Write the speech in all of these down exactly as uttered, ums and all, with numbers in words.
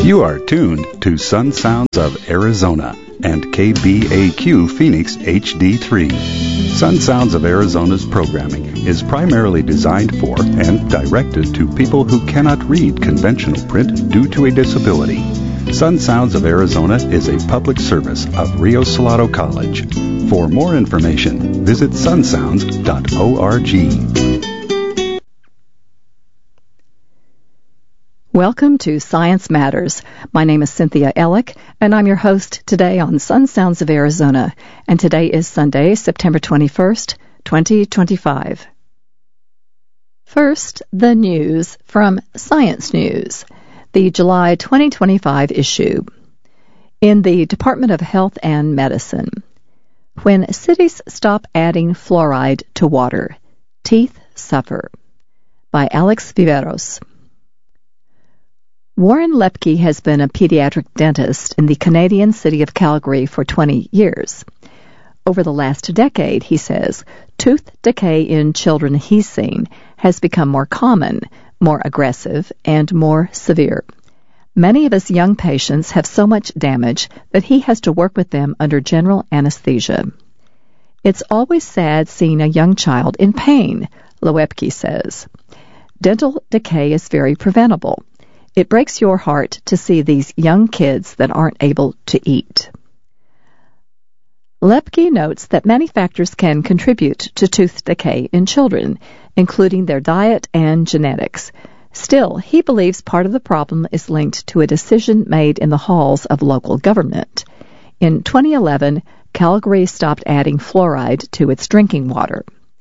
You are tuned to Sun Sounds of Arizona and K B A Q Phoenix H D three. Sun Sounds of Arizona's programming is primarily designed for and directed to people who cannot read conventional print due to a disability. Sun Sounds of Arizona is a public service of Rio Salado College. For more information, visit sun sounds dot org. Welcome to Science Matters. My name is Cynthia Ellick, and I'm your host today on Sun Sounds of Arizona. And today is Sunday, September twenty-first, twenty twenty-five. First, the news from Science News, the July twenty twenty-five issue. In the Department of Health and Medicine, when cities stop adding fluoride to water, teeth suffer. By Alex Viveros. Warren Lepke has been a pediatric dentist in the Canadian city of Calgary for twenty years. Over the last decade, he says, tooth decay in children he's seen has become more common, more aggressive, and more severe. Many of his young patients have so much damage that he has to work with them under general anesthesia. It's always sad seeing a young child in pain, Lepke says. Dental decay is very preventable. It breaks your heart to see these young kids that aren't able to eat. Lepke notes that many factors can contribute to tooth decay in children, including their diet and genetics. Still, he believes part of the problem is linked to a decision made in the halls of local government. In twenty eleven, Calgary stopped adding fluoride to its drinking water.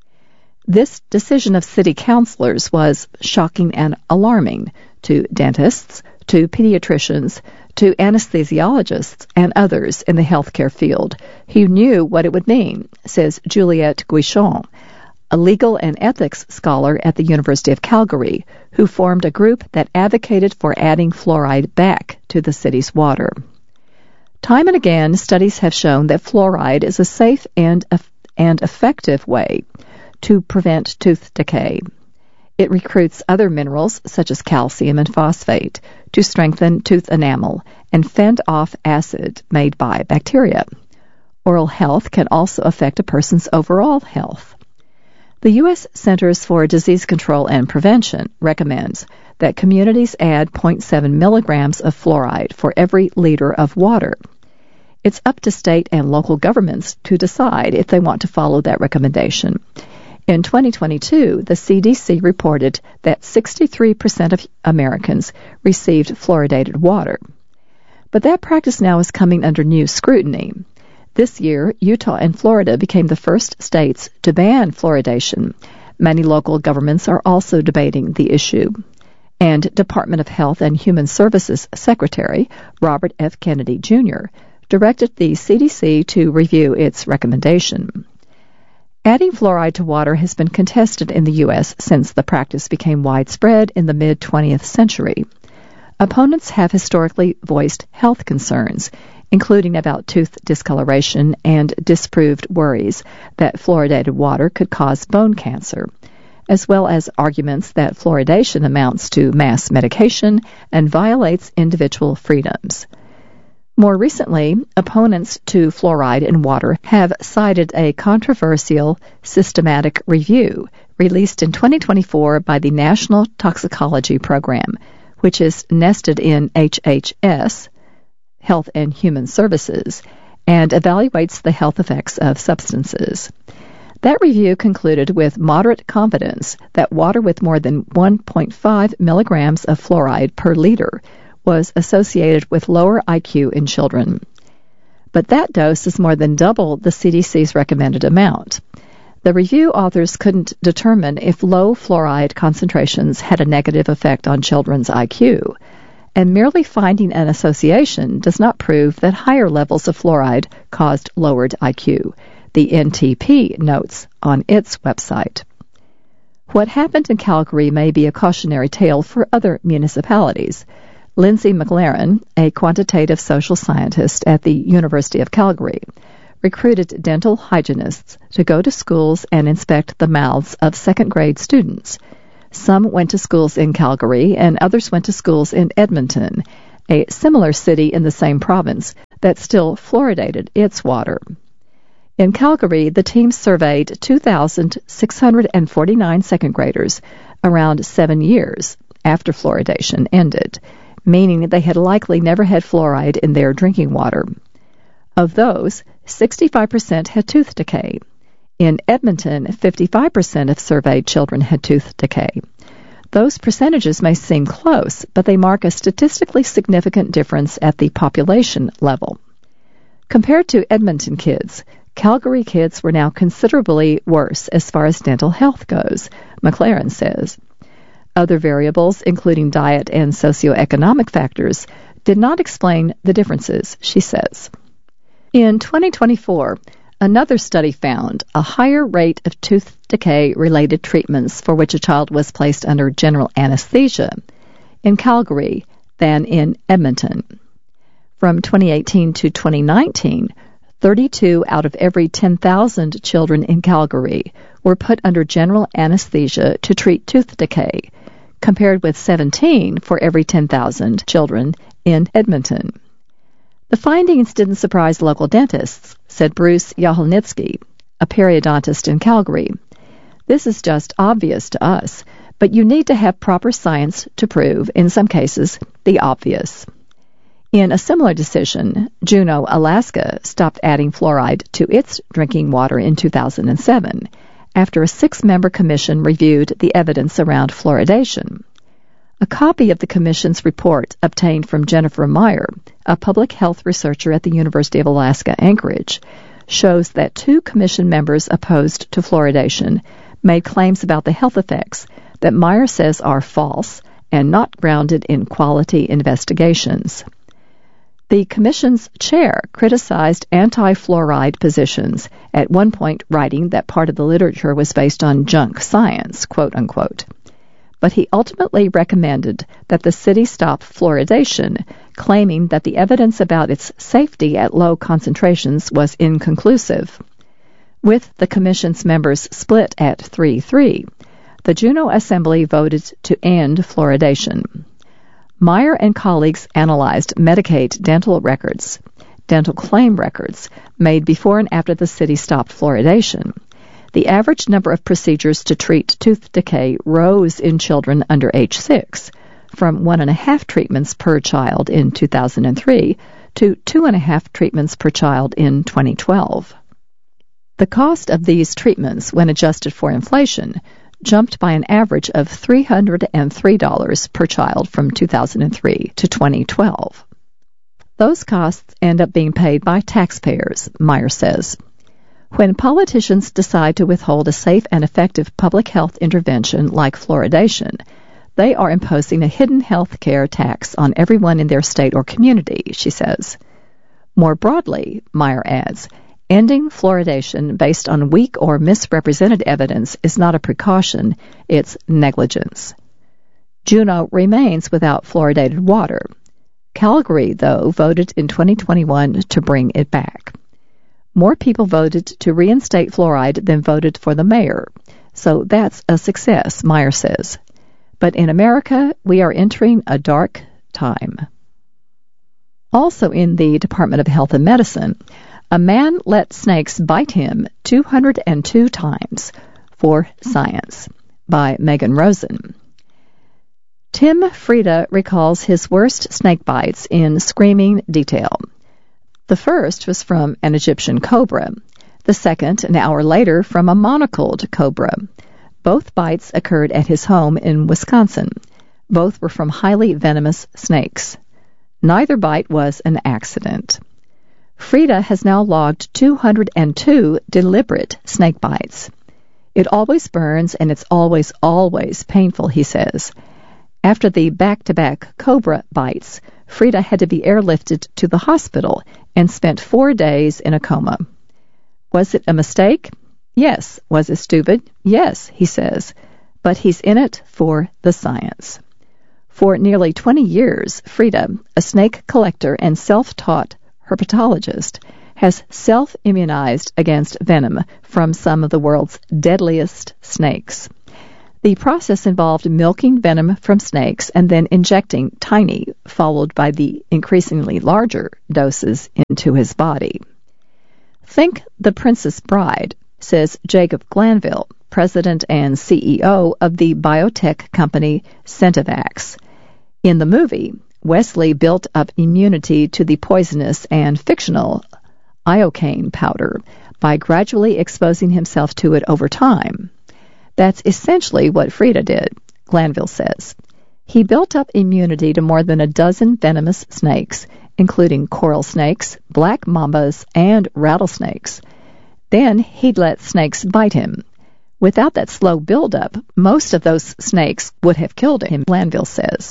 This decision of city councilors was shocking and alarming to dentists, to pediatricians, to anesthesiologists, and others in the healthcare field who knew what it would mean, says Juliette Guichon, a legal and ethics scholar at the University of Calgary, who formed a group that advocated for adding fluoride back to the city's water. Time and again, studies have shown that fluoride is a safe and, and effective way to prevent tooth decay. It recruits other minerals, such as calcium and phosphate, to strengthen tooth enamel and fend off acid made by bacteria. Oral health can also affect a person's overall health. The U S Centers for Disease Control and Prevention recommends that communities add zero point seven milligrams of fluoride for every liter of water. It's up to state and local governments to decide if they want to follow that recommendation. In twenty twenty-two, the C D C reported that sixty-three percent of Americans received fluoridated water. But that practice now is coming under new scrutiny. This year, Utah and Florida became the first states to ban fluoridation. Many local governments are also debating the issue. And Department of Health and Human Services Secretary Robert F. Kennedy Junior directed the C D C to review its recommendation. Adding fluoride to water has been contested in the U S since the practice became widespread in the mid-twentieth century. Opponents have historically voiced health concerns, including about tooth discoloration and disproved worries that fluoridated water could cause bone cancer, as well as arguments that fluoridation amounts to mass medication and violates individual freedoms. More recently, opponents to fluoride in water have cited a controversial systematic review released in twenty twenty-four by the National Toxicology Program, which is nested in H H S, Health and Human Services, and evaluates the health effects of substances. That review concluded with moderate confidence that water with more than one point five milligrams of fluoride per liter was associated with lower I Q in children. But that dose is more than double the C D C's recommended amount. The review authors couldn't determine if low fluoride concentrations had a negative effect on children's I Q, and merely finding an association does not prove that higher levels of fluoride caused lowered I Q, the N T P notes on its website. What happened in Calgary may be a cautionary tale for other municipalities. Lindsay McLaren, a quantitative social scientist at the University of Calgary, recruited dental hygienists to go to schools and inspect the mouths of second-grade students. Some went to schools in Calgary, and others went to schools in Edmonton, a similar city in the same province that still fluoridated its water. In Calgary, the team surveyed two thousand six hundred forty-nine second graders around seven years after fluoridation ended, meaning they had likely never had fluoride in their drinking water. Of those, sixty-five percent had tooth decay. In Edmonton, fifty-five percent of surveyed children had tooth decay. Those percentages may seem close, but they mark a statistically significant difference at the population level. Compared to Edmonton kids, Calgary kids were now considerably worse as far as dental health goes, McLaren says. Other variables, including diet and socioeconomic factors, did not explain the differences, she says. In twenty twenty-four, another study found a higher rate of tooth decay-related treatments for which a child was placed under general anesthesia in Calgary than in Edmonton. From twenty eighteen to twenty nineteen, thirty-two out of every ten thousand children in Calgary were put under general anesthesia to treat tooth decay, compared with seventeen for every ten thousand children in Edmonton. The findings didn't surprise local dentists, said Bruce Yahelnitsky, a periodontist in Calgary. This is just obvious to us, but you need to have proper science to prove, in some cases, the obvious. In a similar decision, Juneau, Alaska, stopped adding fluoride to its drinking water in two thousand seven, after a six-member commission reviewed the evidence around fluoridation. A copy of the commission's report, obtained from Jennifer Meyer, a public health researcher at the University of Alaska Anchorage, shows that two commission members opposed to fluoridation made claims about the health effects that Meyer says are false and not grounded in quality investigations. The commission's chair criticized anti-fluoride positions, at one point writing that part of the literature was based on junk science, quote unquote. But he ultimately recommended that the city stop fluoridation, claiming that the evidence about its safety at low concentrations was inconclusive. With the commission's members split at three three, the Juneau Assembly voted to end fluoridation. Meyer and colleagues analyzed Medicaid dental records, dental claim records, made before and after the city stopped fluoridation. The average number of procedures to treat tooth decay rose in children under age six, from one and a half treatments per child in two thousand three to two and a half treatments per child in twenty twelve. The cost of these treatments, when adjusted for inflation, jumped by an average of three hundred three dollars per child from two thousand three to twenty twelve. Those costs end up being paid by taxpayers, Meyer says. When politicians decide to withhold a safe and effective public health intervention like fluoridation, they are imposing a hidden health care tax on everyone in their state or community, she says. More broadly, Meyer adds, ending fluoridation based on weak or misrepresented evidence is not a precaution, it's negligence. Juneau remains without fluoridated water. Calgary, though, voted in twenty twenty-one to bring it back. More people voted to reinstate fluoride than voted for the mayor, so that's a success, Meyer says. But in America, we are entering a dark time. Also in the Department of Health and Medicine, a man let snakes bite him two hundred two times for science, by Megan Rosen. Tim Frieda recalls his worst snake bites in screaming detail. The first was from an Egyptian cobra, the second an hour later from a monocled cobra. Both bites occurred at his home in Wisconsin. Both were from highly venomous snakes. Neither bite was an accident. Frieda has now logged two hundred two deliberate snake bites. It always burns and it's always, always painful, he says. After the back-to-back cobra bites, Frieda had to be airlifted to the hospital and spent four days in a coma. Was it a mistake? Yes. Was it stupid? Yes, he says. But he's in it for the science. For nearly twenty years, Frieda, a snake collector and self-taught herpetologist, has self-immunized against venom from some of the world's deadliest snakes. The process involved milking venom from snakes and then injecting tiny, followed by the increasingly larger doses into his body. Think The Princess Bride, says Jacob Glanville, president and C E O of the biotech company Centevax. In the movie, Wesley built up immunity to the poisonous and fictional iocane powder by gradually exposing himself to it over time. That's essentially what Frida did, Glanville says. He built up immunity to more than a dozen venomous snakes, including coral snakes, black mambas, and rattlesnakes. Then he'd let snakes bite him. Without that slow buildup, most of those snakes would have killed him, Glanville says.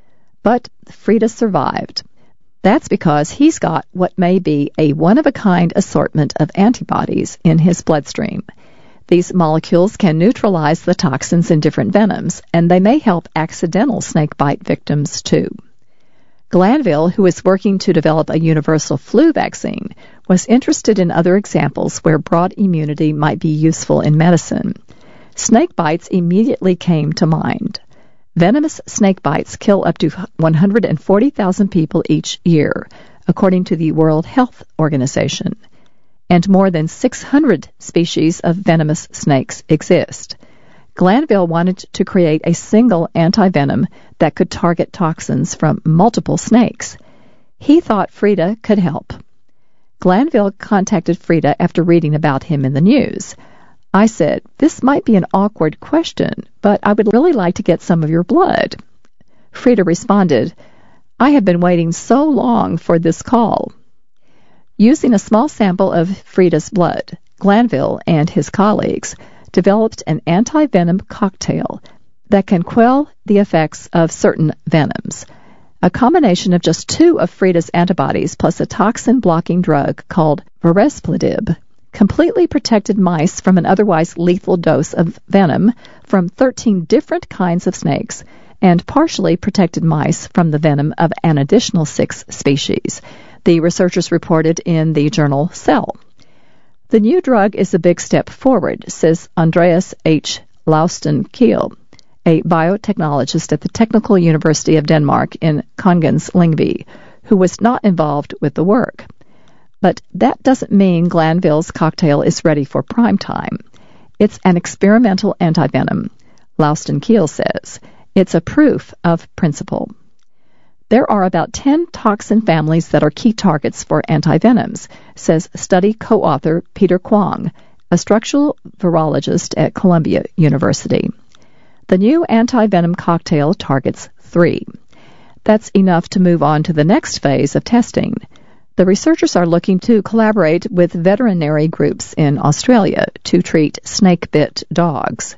But Frida survived. That's because he's got what may be a one-of-a-kind assortment of antibodies in his bloodstream. These molecules can neutralize the toxins in different venoms, and they may help accidental snakebite victims too. Glanville, who is working to develop a universal flu vaccine, was interested in other examples where broad immunity might be useful in medicine. Snake bites immediately came to mind. Venomous snake bites kill up to one hundred forty thousand people each year, according to the World Health Organization. And more than six hundred species of venomous snakes exist. Glanville wanted to create a single antivenom that could target toxins from multiple snakes. He thought Frida could help. Glanville contacted Frida after reading about him in the news. I said, "This might be an awkward question, but I would really like to get some of your blood." Frida responded, "I have been waiting so long for this call." Using a small sample of Frida's blood, Glanville and his colleagues developed an anti-venom cocktail that can quell the effects of certain venoms. A combination of just two of Frida's antibodies plus a toxin-blocking drug called Veresplidib completely protected mice from an otherwise lethal dose of venom from thirteen different kinds of snakes and partially protected mice from the venom of an additional six species, the researchers reported in the journal Cell. The new drug is a big step forward, says Andreas H. Lausten-Kiel, a biotechnologist at the Technical University of Denmark in Kongens Lyngby, who was not involved with the work. But that doesn't mean Glanville's cocktail is ready for prime time. It's an experimental antivenom, Lausten-Kiel says. It's a proof of principle. There are about ten toxin families that are key targets for antivenoms, says study co-author Peter Kwong, a structural virologist at Columbia University. The new antivenom cocktail targets three. That's enough to move on to the next phase of testing. The researchers are looking to collaborate with veterinary groups in Australia to treat snake-bit dogs.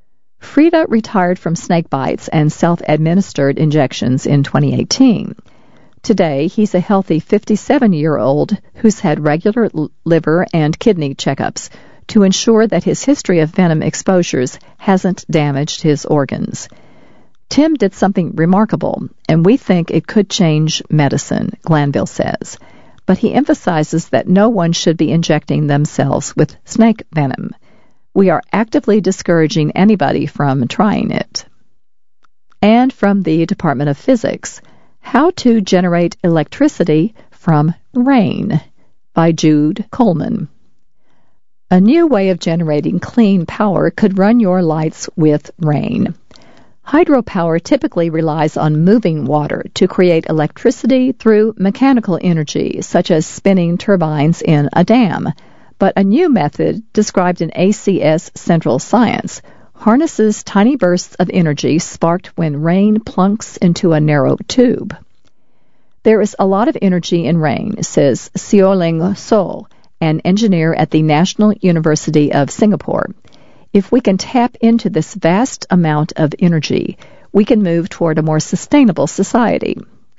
Frida retired from snake bites and self-administered injections in twenty eighteen. Today, he's a healthy fifty-seven-year-old who's had regular liver and kidney checkups to ensure that his history of venom exposures hasn't damaged his organs. Tim did something remarkable, and we think it could change medicine, Glanville says. But he emphasizes that no one should be injecting themselves with snake venom. We are actively discouraging anybody from trying it. And from the Department of Physics, How to Generate Electricity from Rain by Jude Coleman. A new way of generating clean power could run your lights with rain. Hydropower typically relies on moving water to create electricity through mechanical energy, such as spinning turbines in a dam. But a new method, described in A C S Central Science, harnesses tiny bursts of energy sparked when rain plunks into a narrow tube. There is a lot of energy in rain, says Sioling So, an engineer at the National University of Singapore. If we can tap into this vast amount of energy, we can move toward a more sustainable society.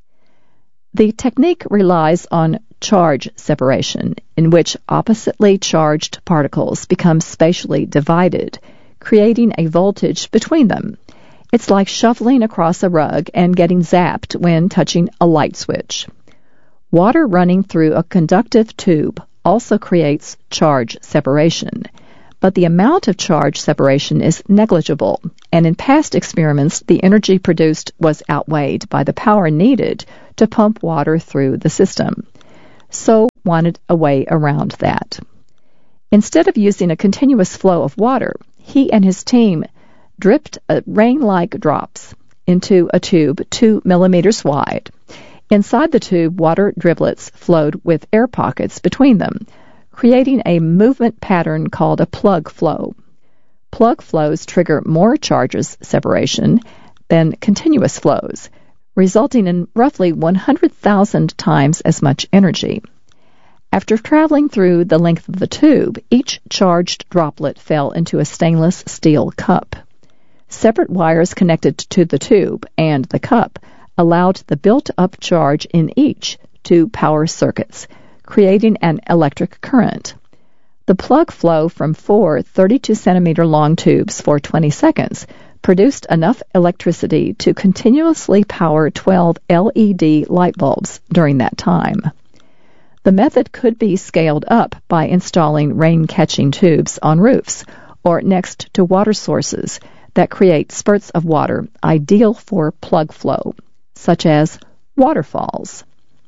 The technique relies on charge separation, in which oppositely charged particles become spatially divided, creating a voltage between them. It's like shuffling across a rug and getting zapped when touching a light switch. Water running through a conductive tube also creates charge separation, but the amount of charge separation is negligible, and in past experiments, the energy produced was outweighed by the power needed to pump water through the system. So wanted a way around that. Instead of using a continuous flow of water, he and his team dripped rain-like drops into a tube two millimeters wide. Inside the tube, water driblets flowed with air pockets between them, creating a movement pattern called a plug flow. Plug flows trigger more charges separation than continuous flows, resulting in roughly one hundred thousand times as much energy. After traveling through the length of the tube, each charged droplet fell into a stainless steel cup. Separate wires connected to the tube and the cup allowed the built-up charge in each to power circuits, creating an electric current. The plug flow from four thirty-two centimeter long tubes for twenty seconds produced enough electricity to continuously power twelve L E D light bulbs during that time. The method could be scaled up by installing rain-catching tubes on roofs or next to water sources that create spurts of water ideal for plug flow, such as waterfalls.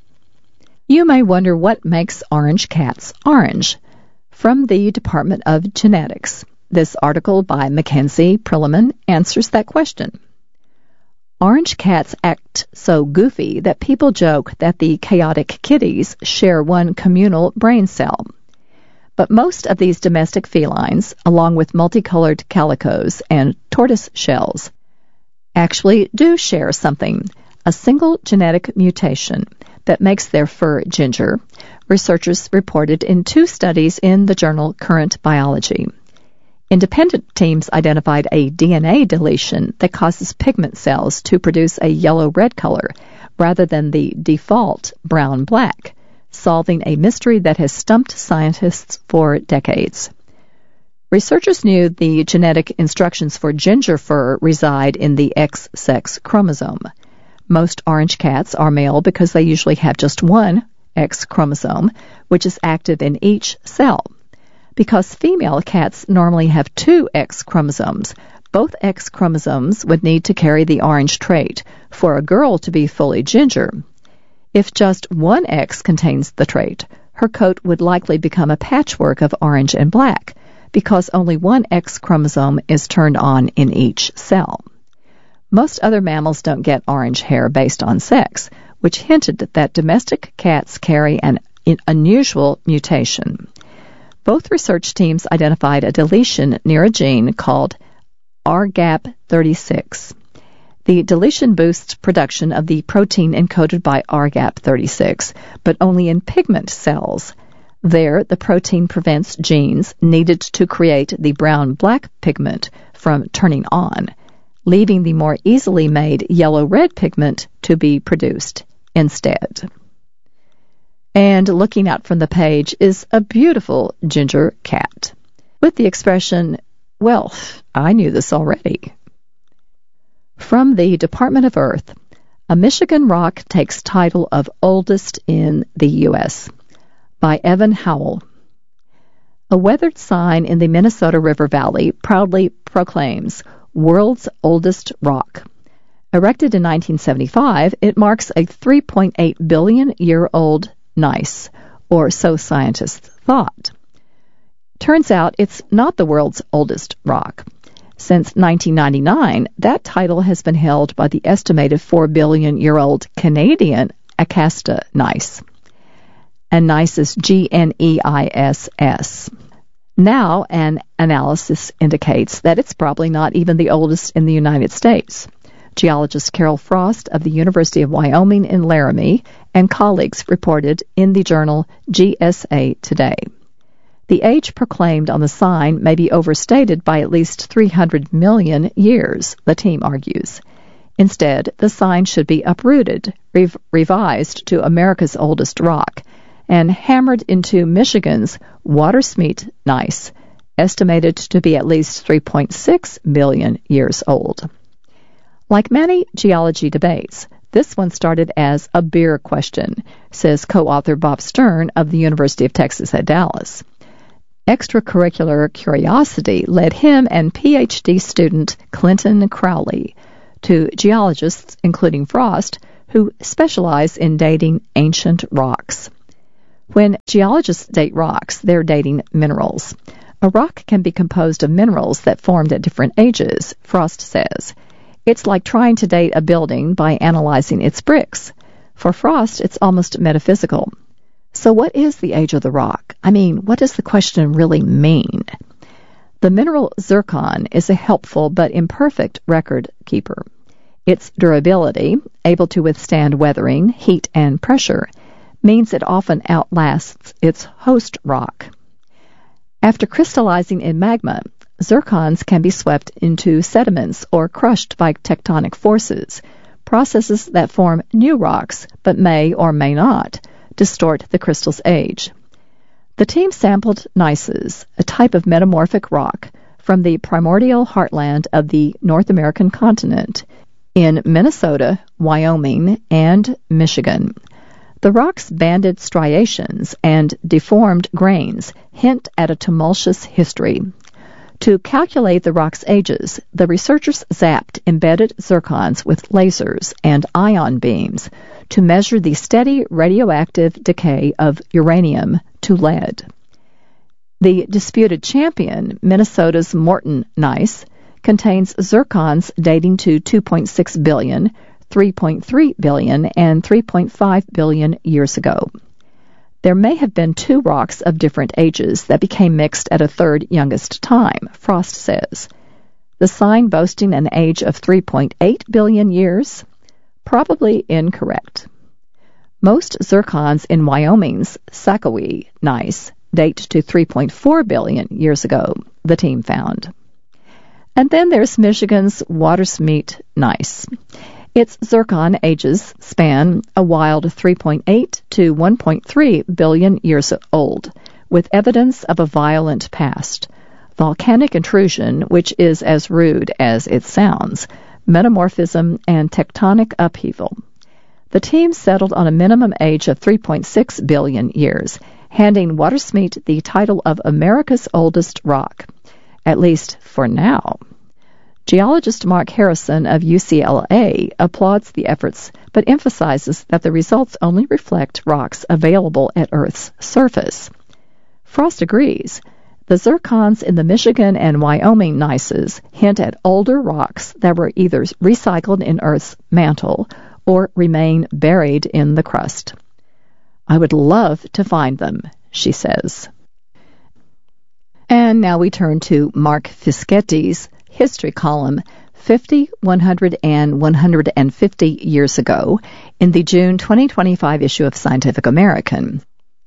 You may wonder what makes orange cats orange. From the Department of Genetics, this article by Mackenzie Perelman answers that question. Orange cats act so goofy that people joke that the chaotic kitties share one communal brain cell. But most of these domestic felines, along with multicolored calicos and tortoise shells, actually do share something, a single genetic mutation that makes their fur ginger, researchers reported in two studies in the journal Current Biology. Independent teams identified a D N A deletion that causes pigment cells to produce a yellow-red color rather than the default brown-black, solving a mystery that has stumped scientists for decades. Researchers knew the genetic instructions for ginger fur reside in the X sex chromosome. Most orange cats are male because they usually have just one X chromosome, which is active in each cell. Because female cats normally have two X chromosomes, both X chromosomes would need to carry the orange trait for a girl to be fully ginger. If just one X contains the trait, her coat would likely become a patchwork of orange and black, because only one X chromosome is turned on in each cell. Most other mammals don't get orange hair based on sex, which hinted that domestic cats carry an unusual mutation. Both research teams identified a deletion near a gene called R G A P thirty-six. The deletion boosts production of the protein encoded by R G A P thirty-six, but only in pigment cells. There, the protein prevents genes needed to create the brown-black pigment from turning on, leaving the more easily made yellow-red pigment to be produced instead. And looking out from the page is a beautiful ginger cat, with the expression, "Well, I knew this already." From the Department of Earth, a Michigan rock takes title of oldest in the U S by Evan Howell. A weathered sign in the Minnesota River Valley proudly proclaims world's oldest rock. Erected in nineteen seventy-five, it marks a three point eight billion year old gneiss, or so scientists thought. Turns out it's not the world's oldest rock. Since nineteen ninety-nine, that title has been held by the estimated four billion year old Canadian Acasta gneiss. And gneiss is G N E I S S. Now, an analysis indicates that it's probably not even the oldest in the United States. Geologist Carol Frost of the University of Wyoming in Laramie and colleagues reported in the journal G S A Today. The age proclaimed on the sign may be overstated by at least three hundred million years, the team argues. Instead, the sign should be uprooted, rev- revised to America's oldest rock, and hammered into Michigan's Watersmeet gneiss, estimated to be at least three point six billion years old. Like many geology debates, this one started as a beer question, says co-author Bob Stern of the University of Texas at Dallas. Extracurricular curiosity led him and P H D student Clinton Crowley to geologists, including Frost, who specialize in dating ancient rocks. When geologists date rocks, they're dating minerals. A rock can be composed of minerals that formed at different ages, Frost says. It's like trying to date a building by analyzing its bricks. For Frost, it's almost metaphysical. So what is the age of the rock? I mean, what does the question really mean? The mineral zircon is a helpful but imperfect record keeper. Its durability, able to withstand weathering, heat, and pressure, means it often outlasts its host rock. After crystallizing in magma, zircons can be swept into sediments or crushed by tectonic forces, processes that form new rocks but may or may not distort the crystal's age. The team sampled gneisses, a type of metamorphic rock, from the primordial heartland of the North American continent in Minnesota, Wyoming, and Michigan. The rock's banded striations and deformed grains hint at a tumultuous history. To calculate the rock's ages, the researchers zapped embedded zircons with lasers and ion beams to measure the steady radioactive decay of uranium to lead. The disputed champion, Minnesota's Morton gneiss, contains zircons dating to two point six billion, three point three billion, and three point five billion years ago. There may have been two rocks of different ages that became mixed at a third youngest time, Frost says. The sign boasting an age of three point eight billion years? Probably incorrect. Most zircons in Wyoming's Sakowee gneiss date to three point four billion years ago, the team found. And then there's Michigan's Watersmeet gneiss. Its zircon ages span a wild three point eight to one point three billion years old, with evidence of a violent past, volcanic intrusion, which is as rude as it sounds, metamorphism, and tectonic upheaval. The team settled on a minimum age of three point six billion years, handing Watersmeet the title of America's oldest rock, at least for now. Geologist Mark Harrison of U C L A applauds the efforts, but emphasizes that the results only reflect rocks available at Earth's surface. Frost agrees. The zircons in the Michigan and Wyoming gneisses hint at older rocks that were either recycled in Earth's mantle or remain buried in the crust. I would love to find them, she says. And now we turn to Mark Fischetti's history column, fifty, one hundred, and one hundred fifty years ago, in the June twenty twenty-five issue of Scientific American.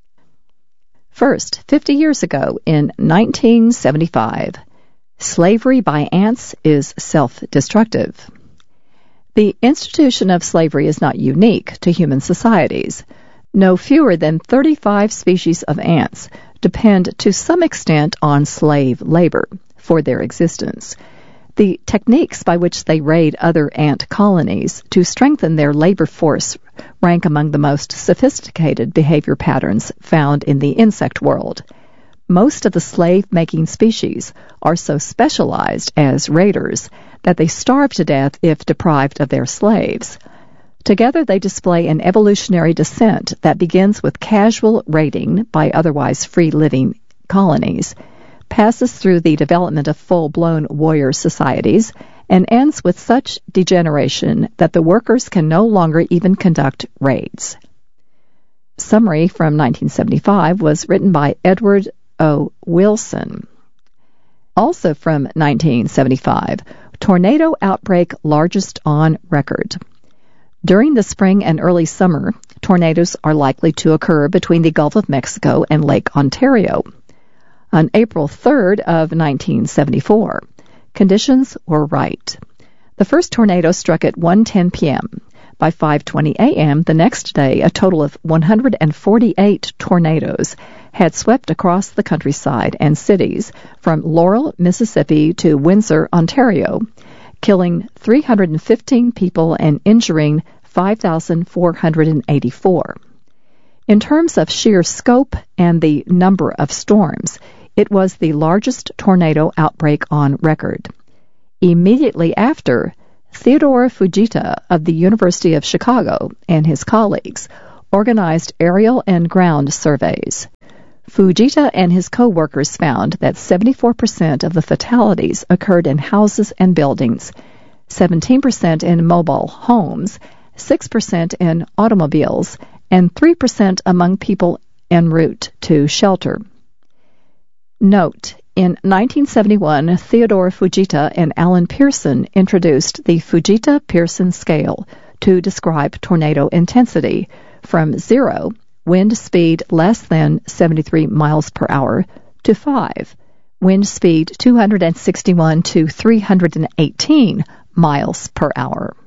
First, fifty years ago, in nineteen seventy-five, slavery by ants is self-destructive. The institution of slavery is not unique to human societies. No fewer than thirty-five species of ants depend to some extent on slave labor for their existence. The techniques by which they raid other ant colonies to strengthen their labor force rank among the most sophisticated behavior patterns found in the insect world. Most of the slave-making species are so specialized as raiders that they starve to death if deprived of their slaves. Together they display an evolutionary descent that begins with casual raiding by otherwise free-living colonies, passes through the development of full-blown warrior societies, and ends with such degeneration that the workers can no longer even conduct raids. Summary from nineteen seventy-five was written by Edward O. Wilson. Also from nineteen seventy-five, tornado outbreak largest on record. During the spring and early summer, tornadoes are likely to occur between the Gulf of Mexico and Lake Ontario. On April third of nineteen seventy-four, conditions were right. The first tornado struck at one ten p.m. By five twenty a.m. the next day, a total of one hundred forty-eight tornadoes had swept across the countryside and cities from Laurel, Mississippi to Windsor, Ontario, killing three hundred fifteen people and injuring five thousand four hundred eighty-four. In terms of sheer scope and the number of storms, It was the largest tornado outbreak on record. Immediately after, Theodore Fujita of the University of Chicago and his colleagues organized aerial and ground surveys. Fujita and his co-workers found that seventy-four percent of the fatalities occurred in houses and buildings, seventeen percent in mobile homes, six percent in automobiles, and three percent among people en route to shelter. Note, in nineteen seventy-one, Theodore Fujita and Alan Pearson introduced the Fujita-Pearson scale to describe tornado intensity from zero, wind speed less than seventy-three miles per hour, to five, wind speed two hundred sixty-one to three hundred eighteen miles per hour.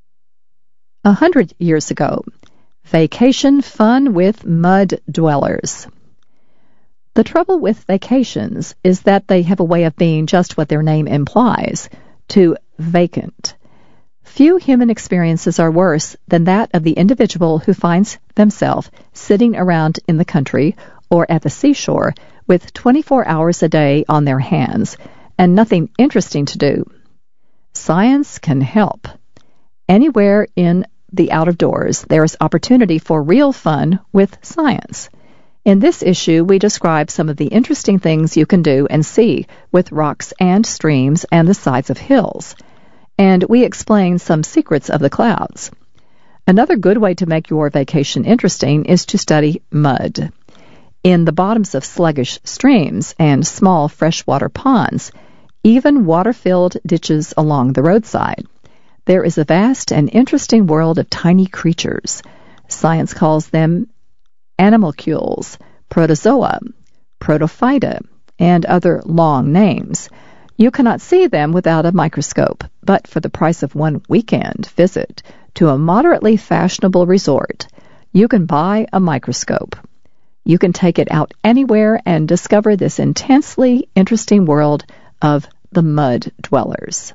A hundred years ago, vacation fun with mud dwellers. The trouble with vacations is that they have a way of being just what their name implies, to vacant. Few human experiences are worse than that of the individual who finds themselves sitting around in the country or at the seashore with twenty-four hours a day on their hands and nothing interesting to do. Science can help. Anywhere in the out of doors, there is opportunity for real fun with science. In this issue, we describe some of the interesting things you can do and see with rocks and streams and the sides of hills. And we explain some secrets of the clouds. Another good way to make your vacation interesting is to study mud. In the bottoms of sluggish streams and small freshwater ponds, even water-filled ditches along the roadside, there is a vast and interesting world of tiny creatures. Science calls them animalcules, protozoa, protophyta, and other long names. You cannot see them without a microscope, but for the price of one weekend visit to a moderately fashionable resort, you can buy a microscope. You can take it out anywhere and discover this intensely interesting world of the mud dwellers.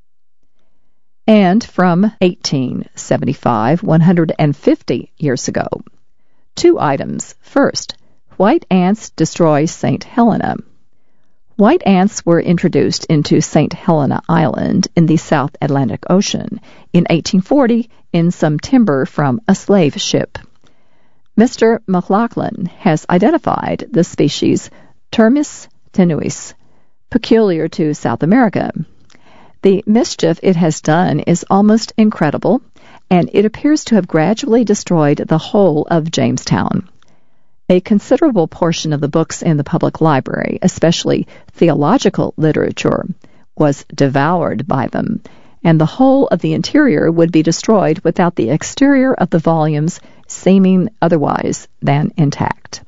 And from eighteen seventy-five, one hundred fifty years ago, two items. First, white ants destroy Saint Helena. White ants were introduced into Saint Helena Island in the South Atlantic Ocean in eighteen forty in some timber from a slave ship. Mister McLaughlin has identified the species Termes tenuis, peculiar to South America. The mischief it has done is almost incredible, and it appears to have gradually destroyed the whole of Jamestown. A considerable portion of the books in the public library, especially theological literature, was devoured by them, and the whole of the interior would be destroyed without the exterior of the volumes seeming otherwise than intact.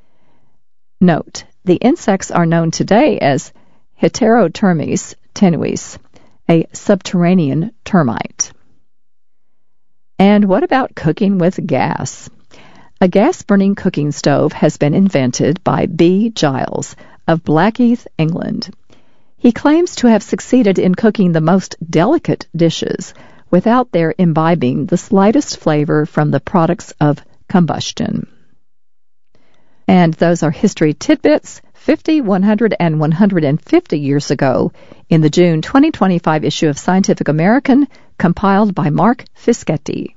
Note, the insects are known today as Heterotermes tenuis, a subterranean termite. And what about cooking with gas? A gas-burning cooking stove has been invented by B. Giles of Blackheath, England. He claims to have succeeded in cooking the most delicate dishes without their imbibing the slightest flavor from the products of combustion. And those are history tidbits, fifty, one hundred, and one hundred fifty years ago in the June twenty twenty-five issue of Scientific American, compiled by Mark Fischetti.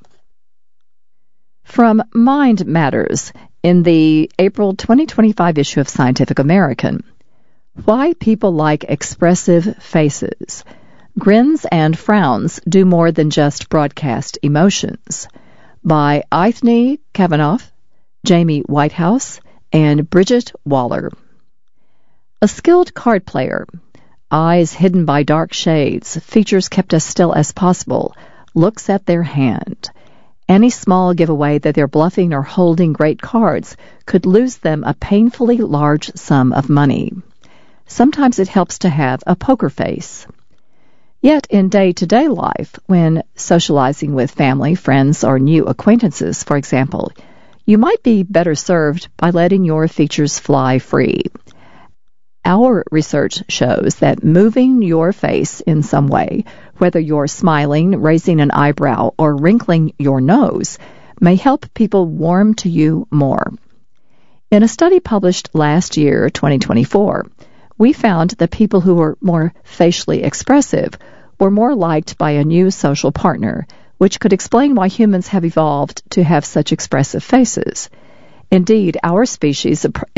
From Mind Matters in the April twenty twenty-five issue of Scientific American, Why People Like Expressive Faces. Grins and frowns do more than just broadcast emotions, by Ithne Kavanaugh, Jamie Whitehouse, and Bridget Waller. A skilled card player, eyes hidden by dark shades, features kept as still as possible, looks at their hand. Any small giveaway that they're bluffing or holding great cards could lose them a painfully large sum of money. Sometimes it helps to have a poker face. Yet in day-to-day life, when socializing with family, friends, or new acquaintances, for example, you might be better served by letting your features fly free. Our research shows that moving your face in some way, whether you're smiling, raising an eyebrow, or wrinkling your nose, may help people warm to you more. In a study published last year, twenty twenty-four, we found that people who were more facially expressive were more liked by a new social partner, which could explain why humans have evolved to have such expressive faces. Indeed, our species